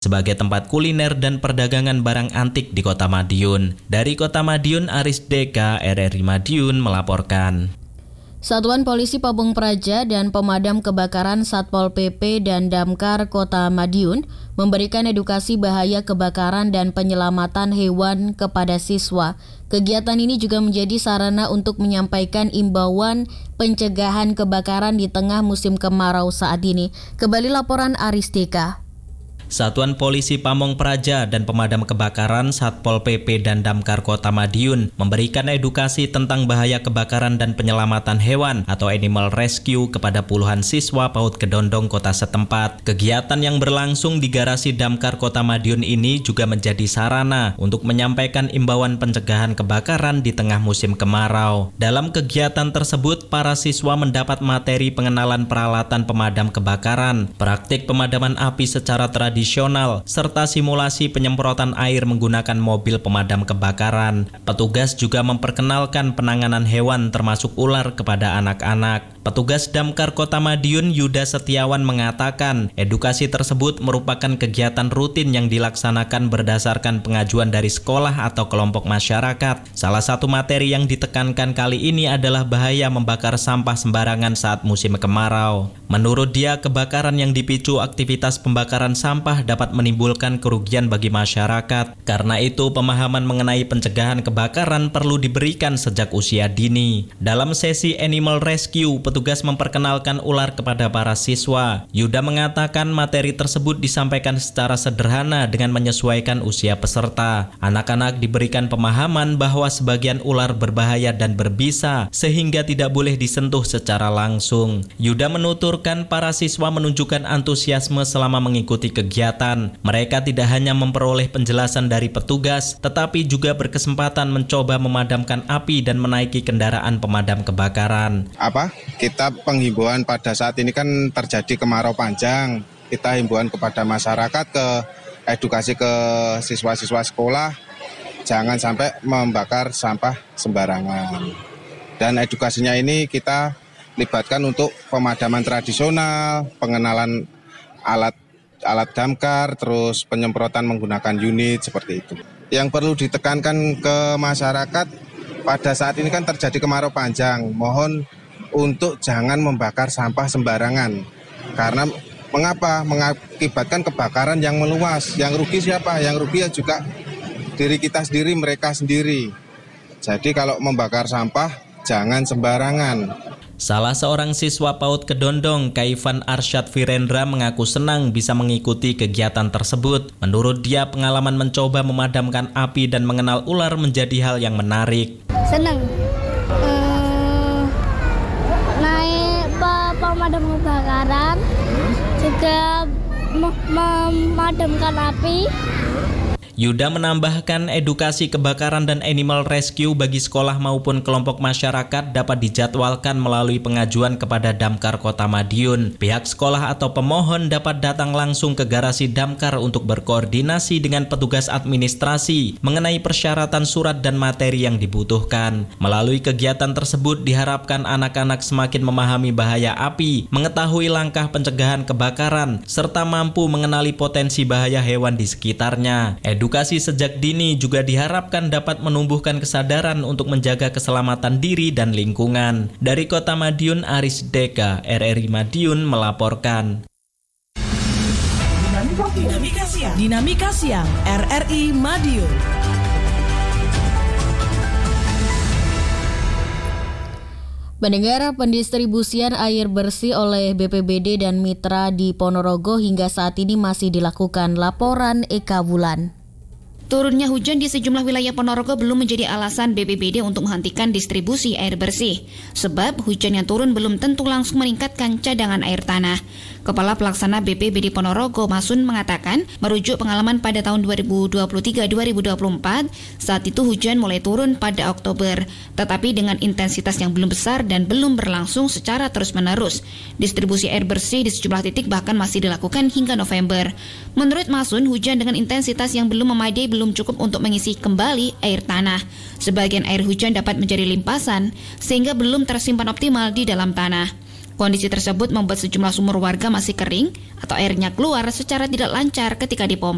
sebagai tempat kuliner dan perdagangan barang antik di Kota Madiun. Dari Kota Madiun, Aris Deka, RRI Madiun melaporkan. Satuan Polisi Pamung Praja dan Pemadam Kebakaran Satpol PP dan Damkar Kota Madiun memberikan edukasi bahaya kebakaran dan penyelamatan hewan kepada siswa. Kegiatan ini juga menjadi sarana untuk menyampaikan imbauan pencegahan kebakaran di tengah musim kemarau saat ini. Kembali laporan Aris Deka. Satuan Polisi Pamung Praja dan Pemadam Kebakaran Satpol PP dan Damkar Kota Madiun memberikan edukasi tentang bahaya kebakaran dan penyelamatan hewan atau animal rescue kepada puluhan siswa PAUD Kedondong kota setempat. Kegiatan yang berlangsung di garasi Damkar Kota Madiun ini juga menjadi sarana untuk menyampaikan imbauan pencegahan kebakaran di tengah musim kemarau. Dalam kegiatan tersebut, para siswa mendapat materi pengenalan peralatan pemadam kebakaran, praktik pemadaman api secara tradisional, serta simulasi penyemprotan air menggunakan mobil pemadam kebakaran. Petugas juga memperkenalkan penanganan hewan termasuk ular kepada anak-anak. Petugas Damkar Kota Madiun Yuda Setiawan mengatakan, edukasi tersebut merupakan kegiatan rutin yang dilaksanakan berdasarkan pengajuan dari sekolah atau kelompok masyarakat. Salah satu materi yang ditekankan kali ini adalah bahaya membakar sampah sembarangan saat musim kemarau. Menurut dia, kebakaran yang dipicu aktivitas pembakaran sampah dapat menimbulkan kerugian bagi masyarakat. Karena itu, pemahaman mengenai pencegahan kebakaran perlu diberikan sejak usia dini. Dalam sesi Animal Rescue, petugas memperkenalkan ular kepada para siswa. Yuda mengatakan materi tersebut disampaikan secara sederhana dengan menyesuaikan usia peserta. Anak-anak diberikan pemahaman bahwa sebagian ular berbahaya dan berbisa, sehingga tidak boleh disentuh secara langsung. Yuda menuturkan para siswa menunjukkan antusiasme selama mengikuti kegiatan. Mereka tidak hanya memperoleh penjelasan dari petugas, tetapi juga berkesempatan mencoba memadamkan api dan menaiki kendaraan pemadam kebakaran. Kita penghimbauan pada saat ini kan terjadi kemarau panjang. Kita himbauan kepada masyarakat, edukasi ke siswa-siswa sekolah, jangan sampai membakar sampah sembarangan. Dan edukasinya ini kita libatkan untuk pemadaman tradisional, pengenalan alat damkar, terus penyemprotan menggunakan unit seperti itu. Yang perlu ditekankan ke masyarakat, pada saat ini kan terjadi kemarau panjang, mohon untuk jangan membakar sampah sembarangan. Karena mengapa? Mengakibatkan kebakaran yang meluas. Yang rugi siapa? Yang rugi ya juga diri kita sendiri, mereka sendiri. Jadi kalau membakar sampah, jangan sembarangan. Salah seorang siswa PAUD Kedondong, Kaifan Arsyad Virendra, mengaku senang bisa mengikuti kegiatan tersebut. Menurut dia, pengalaman mencoba memadamkan api dan mengenal ular menjadi hal yang menarik. Senang. Naik pemadam kebakaran, juga memadamkan api. Yuda menambahkan edukasi kebakaran dan animal rescue bagi sekolah maupun kelompok masyarakat dapat dijadwalkan melalui pengajuan kepada Damkar Kota Madiun. Pihak sekolah atau pemohon dapat datang langsung ke garasi Damkar untuk berkoordinasi dengan petugas administrasi mengenai persyaratan surat dan materi yang dibutuhkan. Melalui kegiatan tersebut diharapkan anak-anak semakin memahami bahaya api, mengetahui langkah pencegahan kebakaran, serta mampu mengenali potensi bahaya hewan di sekitarnya. Edukasi sejak dini juga diharapkan dapat menumbuhkan kesadaran untuk menjaga keselamatan diri dan lingkungan. Dari Kota Madiun, Aris Deka, RRI Madiun melaporkan. Dinamika Siang, RRI Madiun. Pendengar, pendistribusian air bersih oleh BPBD dan mitra di Ponorogo hingga saat ini masih dilakukan. Laporan Eka Wulan. Turunnya hujan di sejumlah wilayah Ponorogo belum menjadi alasan BPBD untuk menghentikan distribusi air bersih. Sebab hujan yang turun belum tentu langsung meningkatkan cadangan air tanah. Kepala Pelaksana BPBD Ponorogo, Masun, mengatakan merujuk pengalaman pada tahun 2023-2024, saat itu hujan mulai turun pada Oktober, tetapi dengan intensitas yang belum besar dan belum berlangsung secara terus-menerus. Distribusi air bersih di sejumlah titik bahkan masih dilakukan hingga November. Menurut Masun, hujan dengan intensitas yang belum memadai belum cukup untuk mengisi kembali air tanah. Sebagian air hujan dapat menjadi limpasan, sehingga belum tersimpan optimal di dalam tanah. Kondisi tersebut membuat sejumlah sumur warga masih kering atau airnya keluar secara tidak lancar ketika dipompa.